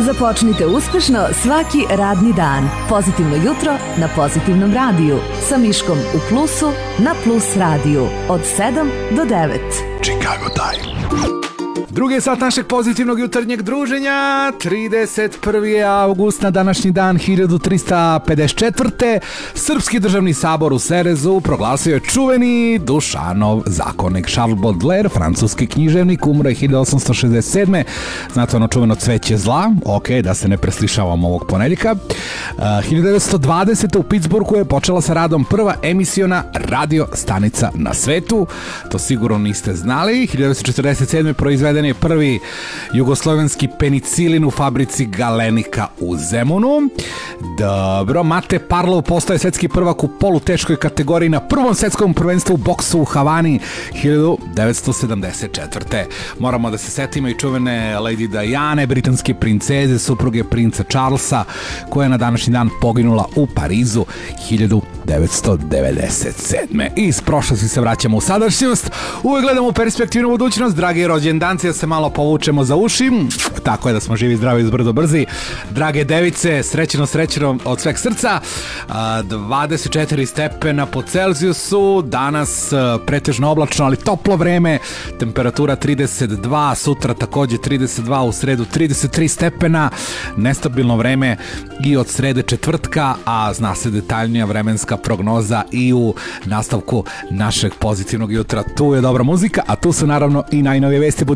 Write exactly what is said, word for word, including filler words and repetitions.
Započnite uspešno svaki radni dan. Pozitivno jutro na Pozitivnom radiju. Sa Miškom u plusu na Plus radiju. Od sedam do devet. Chicago Time. Drugi sat našeg pozitivnog jutarnjeg druženja, trideset prvi avgust na današnji dan hiljadu trista pedeset četvrte. Srpski državni sabor u Serezu proglasio je čuveni Dušanov zakonik. Charles Baudelaire, francuski književnik, umro je hiljadu osamsto šezdeset sedme. Znate ono čuveno cveće zla, ok, da se ne preslišavamo ovog ponedjeljka. Uh, hiljadu devetsto dvadesete. u Pittsburghu je počela sa radom prva emisiona radio stanica na svetu. To sigurno niste znali. hiljadu devetsto četrdeset sedme. proizveden je prvi jugoslovenski penicilin u fabrici Galenika u Zemunu. Dobro, Mate Parlov postaje svetski prvak u poluteškoj kategoriji na prvom svetskom prvenstvu u boksu u Havani hiljadu devetsto sedamdeset četvrte. Moramo da se setimo i čuvene Lady Diane, britanske princeze, supruge princa Charlesa, koja je na današnji dan poginula u Parizu hiljadu devetsto devedeset sedme. I iz prošlosti se vraćamo u sadašnjost. Uvijek gledamo u perspektivnu budućnost. Dragi rođendanci, da se malo povučemo za uši. Tako je, da smo živi, zdravi, zbrdo, brzi. Drage device, srećeno, srećeno od sveg srca. dvadeset četiri stepena po Celzijusu. Danas pretežno oblačno, ali toplo vreme. Temperatura trideset dva, sutra takođe trideset dva, u sredu trideset tri stepena. Nestabilno vreme i od srede četvrtka, a zna se detaljnija vremenska prognoza i u nastavku našeg pozitivnog jutra. Tu je dobra muzika, a tu su naravno i najnovije vesti.